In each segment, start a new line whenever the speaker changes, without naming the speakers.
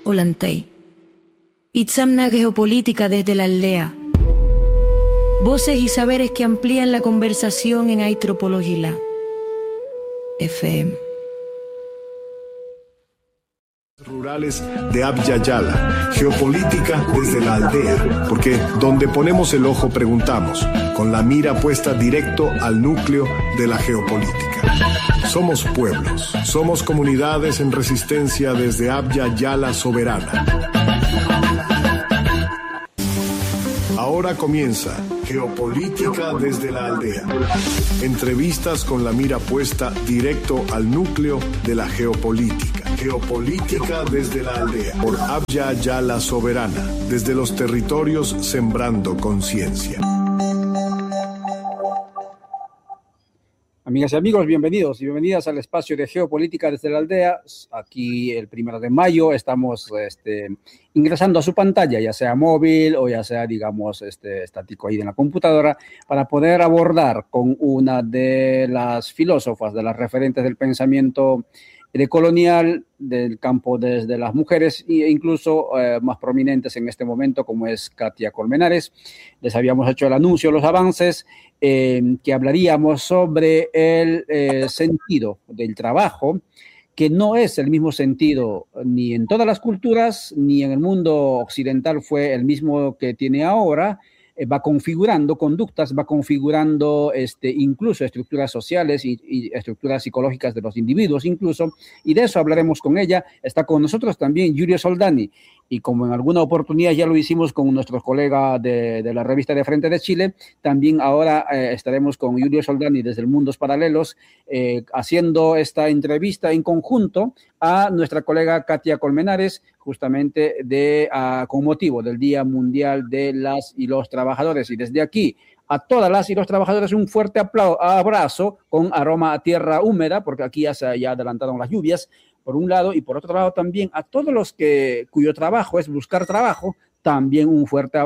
Olantay. Itzamna Geopolítica desde la aldea. Voces y saberes que amplían la conversación en Aitropologila. FM.
Rurales de Abya Yala, geopolítica desde la aldea, porque donde ponemos el ojo preguntamos, con la mira puesta directo al núcleo de la geopolítica. Somos pueblos, somos comunidades en resistencia desde Abya Yala soberana. Ahora comienza Geopolítica desde la aldea. Entrevistas con la mira puesta directo al núcleo de la geopolítica. Geopolítica desde la aldea. Por Abya Yala soberana. Desde los territorios sembrando conciencia.
Amigas y amigos, bienvenidos y bienvenidas al espacio de Geopolítica desde la aldea. Aquí el 1 de mayo estamos ingresando a su pantalla, ya sea móvil o ya sea, digamos, estático ahí en la computadora, para poder abordar con una de las filósofas, de las referentes del pensamiento decolonial del campo desde las mujeres e incluso más prominentes en este momento, como es Katia Colmenares. Les habíamos hecho el anuncio, los avances, que hablaríamos sobre el sentido del trabajo, que no es el mismo sentido ni en todas las culturas, ni en el mundo occidental fue el mismo que tiene ahora. Va configurando conductas, va configurando incluso estructuras sociales y estructuras psicológicas de los individuos incluso, y de eso hablaremos con ella. Está con nosotros también Giulio Soldani, y como en alguna oportunidad ya lo hicimos con nuestros colegas de la revista de Frente de Chile, también ahora estaremos con Giulio Soldani desde el Mundos Paralelos, haciendo esta entrevista en conjunto a nuestra colega Katia Colmenares, justamente con motivo del Día Mundial de las y los Trabajadores. Y desde aquí, a todas las y los trabajadores, un fuerte abrazo con aroma a tierra húmeda, porque aquí ya se adelantaron las lluvias, por un lado, y por otro lado también a todos los cuyo trabajo es buscar trabajo, también un fuerte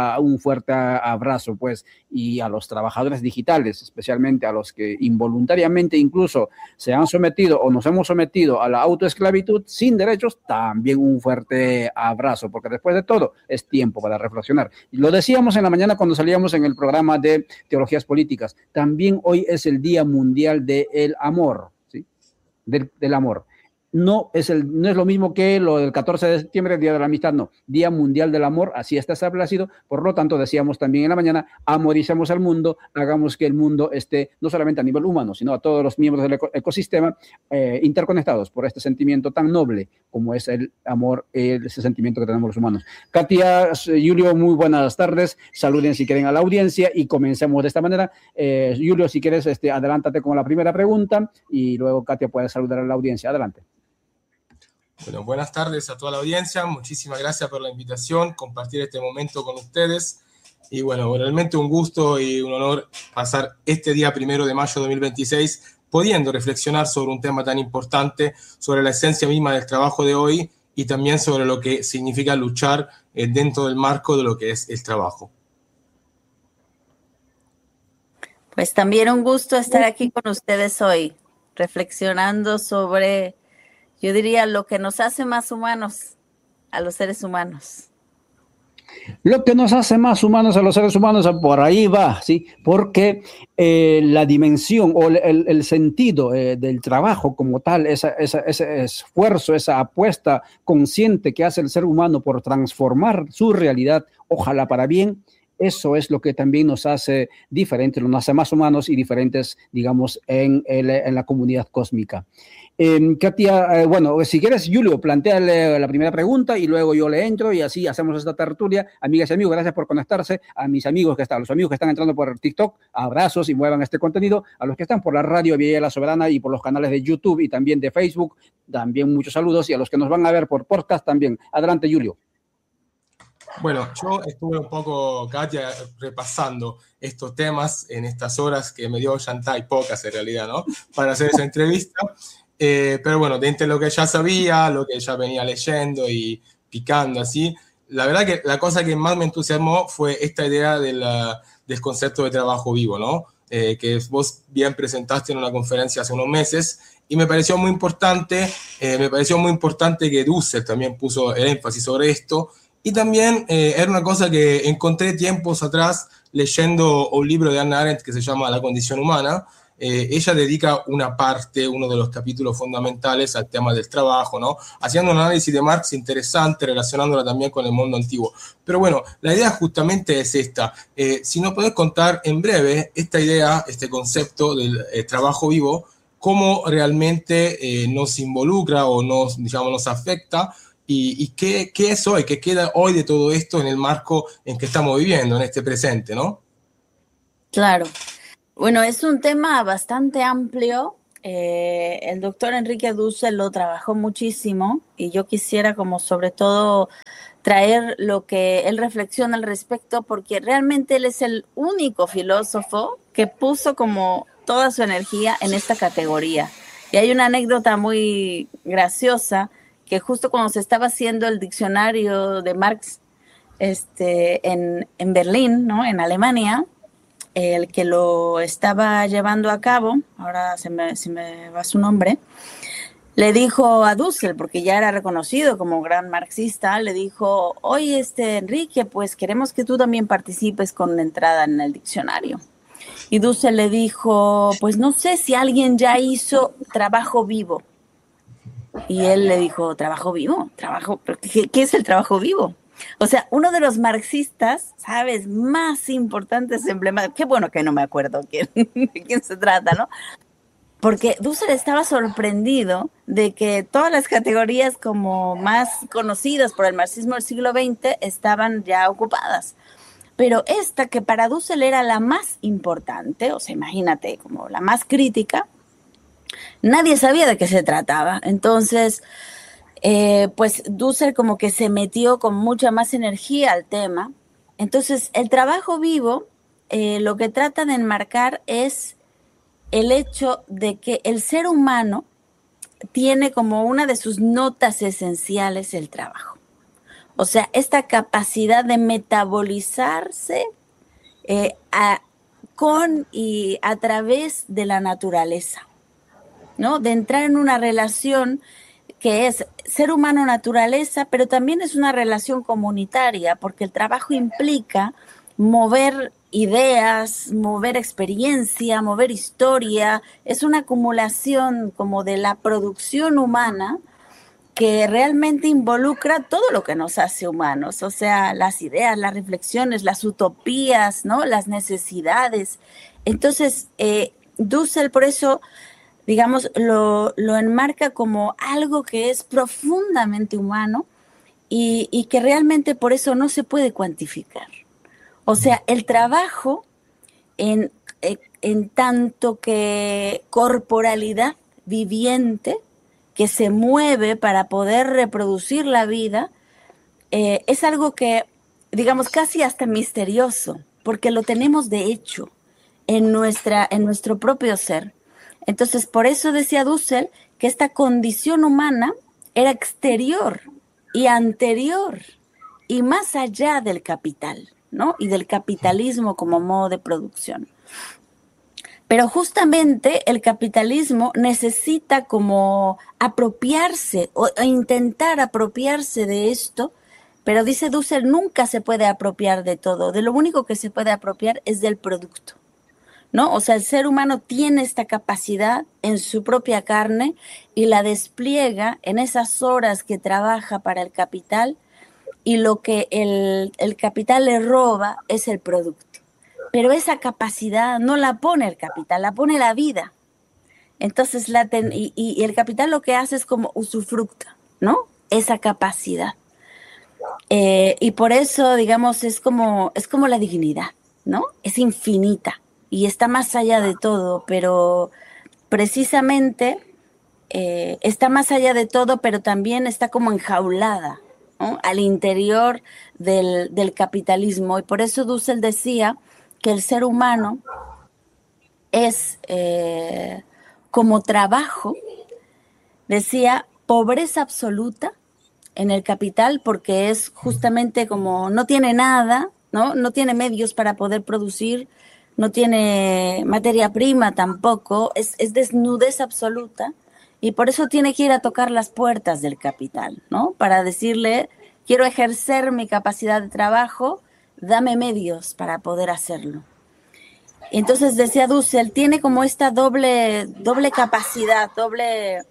abrazo, pues, y a los trabajadores digitales, especialmente a los que involuntariamente incluso se han sometido o nos hemos sometido a la autoesclavitud sin derechos, también un fuerte abrazo, porque después de todo es tiempo para reflexionar. Y lo decíamos en la mañana cuando salíamos en el programa de Teologías Políticas, también hoy es el Día Mundial del Amor, ¿sí? Del amor. No es lo mismo que lo del 14 de septiembre, el Día de la Amistad, no. Día Mundial del Amor, así está establecido. Por lo tanto, decíamos también en la mañana, amoricemos al mundo, hagamos que el mundo esté, no solamente a nivel humano, sino a todos los miembros del ecosistema, interconectados por este sentimiento tan noble como es el amor, ese sentimiento que tenemos los humanos. Katia, Giulio, muy buenas tardes. Saluden si quieren a la audiencia y comencemos de esta manera. Giulio, si quieres, adelántate con la primera pregunta y luego Katia puede saludar a la audiencia. Adelante.
Bueno, buenas tardes a toda la audiencia. Muchísimas gracias por la invitación, compartir este momento con ustedes. Y bueno, realmente un gusto y un honor pasar este día 1 de mayo de 2026 pudiendo reflexionar sobre un tema tan importante, sobre la esencia misma del trabajo de hoy y también sobre lo que significa luchar dentro del marco de lo que es el trabajo.
Pues también un gusto estar aquí con ustedes hoy, reflexionando sobre, yo diría, lo que nos hace más humanos a los seres humanos.
Lo que nos hace más humanos a los seres humanos, por ahí va, ¿sí? Porque la dimensión o el sentido del trabajo como tal, ese esfuerzo, esa apuesta consciente que hace el ser humano por transformar su realidad, ojalá para bien, eso es lo que también nos hace diferentes, nos hace más humanos y diferentes, digamos, en la comunidad cósmica. Katia, bueno, si quieres, Giulio, plantéale la primera pregunta y luego yo le entro y así hacemos esta tertulia. Amigas y amigos, gracias por conectarse. A mis amigos los amigos que están entrando por TikTok, abrazos y muevan este contenido. A los que están por la radio Abya Yala Soberana y por los canales de YouTube y también de Facebook, también muchos saludos. Y a los que nos van a ver por podcast también. Adelante, Giulio.
Bueno, yo estuve un poco, Katia, repasando estos temas en estas horas que me dio Yantai, pocas en realidad, ¿no? Para hacer esa entrevista. Pero bueno, de entre lo que ya sabía, lo que ya venía leyendo y picando así, la verdad que la cosa que más me entusiasmó fue esta idea del concepto de trabajo vivo, ¿no? Que vos bien presentaste en una conferencia hace unos meses Y me pareció muy importante que Dussel también puso el énfasis sobre esto. Y también era una cosa que encontré tiempos atrás leyendo un libro de Hannah Arendt que se llama La condición humana. Ella dedica una parte, uno de los capítulos fundamentales al tema del trabajo, ¿no? Haciendo un análisis de Marx interesante, relacionándola también con el mundo antiguo. Pero bueno, la idea justamente es esta. Si nos podés contar en breve esta idea, este concepto del trabajo vivo, cómo realmente nos involucra o nos afecta, y qué es hoy, qué queda hoy de todo esto en el marco en que estamos viviendo, en este presente, ¿no?
Claro. Bueno, es un tema bastante amplio. El doctor Enrique Dussel lo trabajó muchísimo y yo quisiera como sobre todo traer lo que él reflexiona al respecto, porque realmente él es el único filósofo que puso como toda su energía en esta categoría. Y hay una anécdota muy graciosa que justo cuando se estaba haciendo el diccionario de Marx en Berlín, ¿no? En Alemania, el que lo estaba llevando a cabo, ahora se me va su nombre, le dijo a Dussel, porque ya era reconocido como gran marxista, le dijo, oye, Enrique, pues queremos que tú también participes con una entrada en el diccionario. Y Dussel le dijo, pues no sé si alguien ya hizo trabajo vivo. Y él le dijo, ¿trabajo vivo? ¿Qué es el trabajo vivo? O sea, uno de los marxistas, ¿sabes?, más importantes, emblemáticos, qué bueno que no me acuerdo de quién se trata, ¿no? Porque Dussel estaba sorprendido de que todas las categorías como más conocidas por el marxismo del siglo XX estaban ya ocupadas. Pero esta, que para Dussel era la más importante, o sea, imagínate, como la más crítica, nadie sabía de qué se trataba. Entonces, pues Dussel como que se metió con mucha más energía al tema. Entonces, el trabajo vivo lo que trata de enmarcar es el hecho de que el ser humano tiene como una de sus notas esenciales el trabajo. O sea, esta capacidad de metabolizarse con y a través de la naturaleza, ¿no? De entrar en una relación que es ser humano-naturaleza, pero también es una relación comunitaria, porque el trabajo implica mover ideas, mover experiencia, mover historia. Es una acumulación como de la producción humana que realmente involucra todo lo que nos hace humanos, o sea, las ideas, las reflexiones, las utopías, ¿no? Las necesidades. Entonces, Dussel por eso, digamos, lo enmarca como algo que es profundamente humano y que realmente por eso no se puede cuantificar. O sea, el trabajo en tanto que corporalidad viviente que se mueve para poder reproducir la vida, es algo que, digamos, casi hasta misterioso, porque lo tenemos de hecho en nuestro propio ser. Entonces, por eso decía Dussel que esta condición humana era exterior y anterior y más allá del capital, ¿no? Y del capitalismo como modo de producción. Pero justamente el capitalismo necesita como apropiarse o intentar apropiarse de esto, pero dice Dussel, nunca se puede apropiar de todo. De lo único que se puede apropiar es del producto, ¿no? O sea, el ser humano tiene esta capacidad en su propia carne y la despliega en esas horas que trabaja para el capital, y lo que el capital le roba es el producto. Pero esa capacidad no la pone el capital, la pone la vida. Entonces, y el capital lo que hace es como usufructa, ¿no? Esa capacidad. Y por eso, digamos, es como la dignidad, ¿no? Es infinita y está más allá de todo, pero precisamente está más allá de todo, pero también está como enjaulada, ¿no? Al interior del capitalismo. Y por eso Dussel decía que el ser humano es como trabajo, decía, pobreza absoluta en el capital, porque es justamente como no tiene nada, ¿no? No tiene medios para poder producir, no tiene materia prima tampoco, es desnudez absoluta, Y por eso tiene que ir a tocar las puertas del capital, ¿no? Para decirle, quiero ejercer mi capacidad de trabajo, dame medios para poder hacerlo. Entonces, decía Dussel, tiene como esta doble capacidad, doble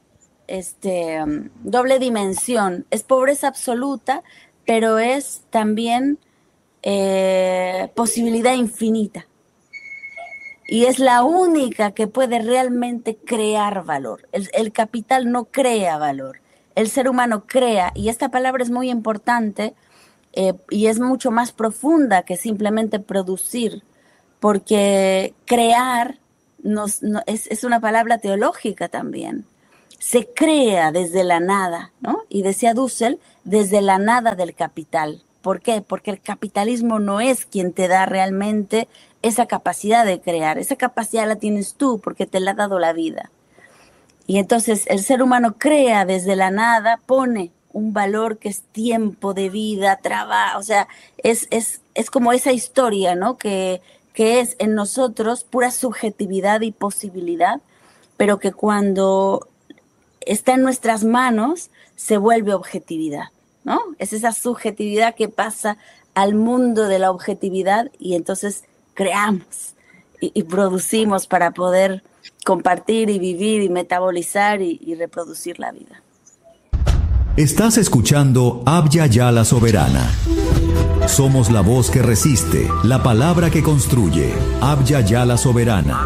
dimensión. Es pobreza absoluta, pero es también posibilidad infinita. Y es la única que puede realmente crear valor. El capital no crea valor, el ser humano crea, y esta palabra es muy importante y es mucho más profunda que simplemente producir, porque crear es una palabra teológica también. Se crea desde la nada, ¿no? Y decía Dussel, desde la nada del capital. ¿Por qué? Porque el capitalismo no es quien te da realmente esa capacidad de crear. Esa capacidad la tienes tú porque te la ha dado la vida. Y entonces el ser humano crea desde la nada, pone un valor que es tiempo de vida, trabajo, o sea, es como esa historia, ¿no? Que es en nosotros pura subjetividad y posibilidad, pero que cuando está en nuestras manos se vuelve objetividad, ¿no? Es esa subjetividad que pasa al mundo de la objetividad y entonces creamos y producimos para poder compartir y vivir y metabolizar y reproducir la vida.
Estás escuchando Abya Yala Soberana. Somos la voz que resiste, la palabra que construye. Abya Yala Soberana.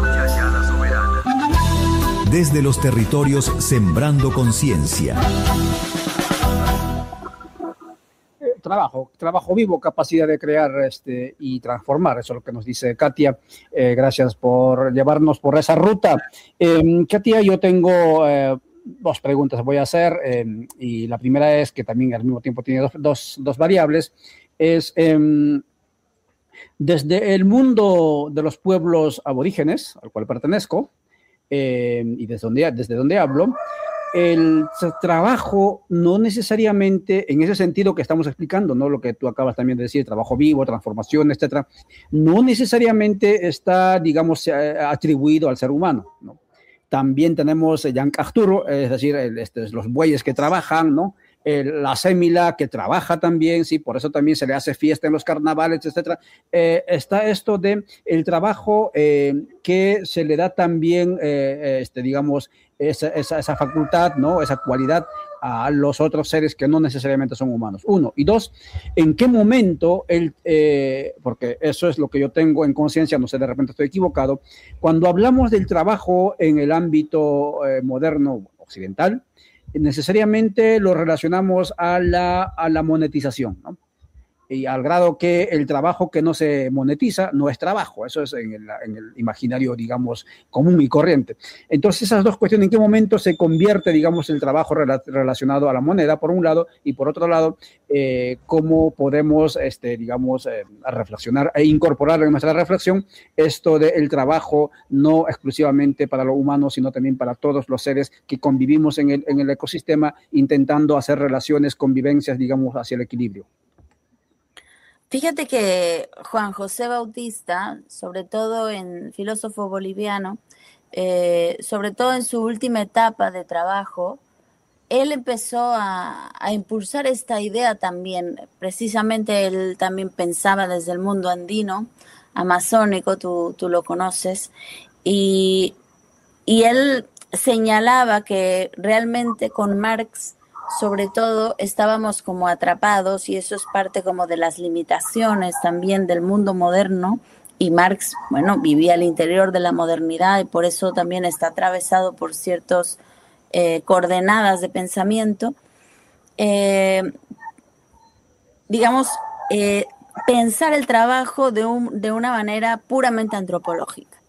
Desde los territorios sembrando conciencia.
Trabajo vivo, capacidad de crear y transformar, eso es lo que nos dice Katia. Gracias por llevarnos por esa ruta. Katia, yo tengo dos preguntas voy a hacer, y la primera es, que también al mismo tiempo tiene dos variables, es desde el mundo de los pueblos aborígenes, al cual pertenezco, y desde donde hablo, el trabajo no necesariamente, en ese sentido que estamos explicando, ¿no? Lo que tú acabas también de decir, trabajo vivo, transformación, etcétera, no necesariamente está, digamos, atribuido al ser humano, ¿no? También tenemos Yank Arturo, es decir, los bueyes que trabajan, ¿no? La sémila que trabaja también, sí, por eso también se le hace fiesta en los carnavales, etcétera. Está esto de el trabajo que se le da también, digamos, esa facultad, ¿no? Esa cualidad a los otros seres que no necesariamente son humanos. Uno. Y dos, ¿en qué momento, porque eso es lo que yo tengo en conciencia, no sé, de repente estoy equivocado, cuando hablamos del trabajo en el ámbito moderno occidental, necesariamente lo relacionamos a la monetización, ¿no? Y al grado que el trabajo que no se monetiza no es trabajo, eso es en el imaginario, digamos, común y corriente. Entonces, esas dos cuestiones, ¿en qué momento se convierte, digamos, el trabajo relacionado a la moneda, por un lado, y por otro lado, cómo podemos, digamos, reflexionar e incorporar en nuestra reflexión esto del trabajo no exclusivamente para lo humano, sino también para todos los seres que convivimos en el ecosistema, intentando hacer relaciones, convivencias, digamos, hacia el equilibrio?
Fíjate que Juan José Bautista, sobre todo en filósofo boliviano, sobre todo en su última etapa de trabajo, él empezó a impulsar esta idea también. Precisamente él también pensaba desde el mundo andino, amazónico, tú lo conoces, y él señalaba que realmente con Marx, sobre todo, estábamos como atrapados, y eso es parte como de las limitaciones también del mundo moderno, y Marx, bueno, vivía al interior de la modernidad y por eso también está atravesado por ciertas coordenadas de pensamiento. Digamos, pensar el trabajo de una manera puramente antropológica.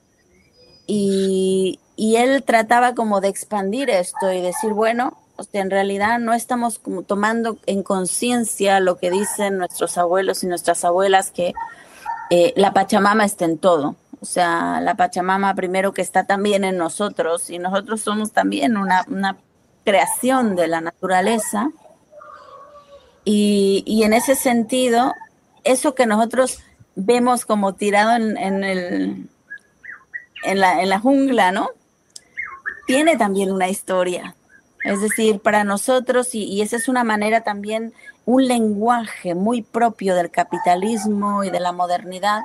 Y él trataba como de expandir esto y decir, bueno, en realidad no estamos como tomando en conciencia lo que dicen nuestros abuelos y nuestras abuelas, que la Pachamama está en todo. O sea, la Pachamama primero que está también en nosotros, y nosotros somos también una creación de la naturaleza. Y en ese sentido, eso que nosotros vemos como tirado en la jungla, ¿no? tiene también una historia. Es decir, para nosotros, y esa es una manera también, un lenguaje muy propio del capitalismo y de la modernidad,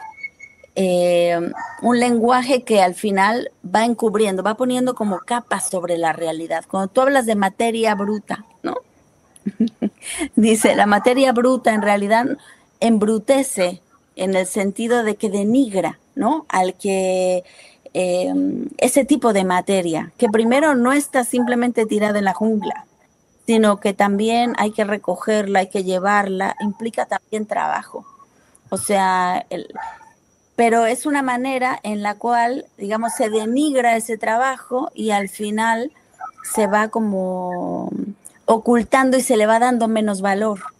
un lenguaje que al final va encubriendo, va poniendo como capas sobre la realidad. Cuando tú hablas de materia bruta, ¿no? Dice, la materia bruta en realidad embrutece en el sentido de que denigra, ¿no? Al que ese tipo de materia, que primero no está simplemente tirada en la jungla, sino que también hay que recogerla, hay que llevarla, implica también trabajo. O sea, pero es una manera en la cual, digamos, se denigra ese trabajo y al final se va como ocultando y se le va dando menos valor.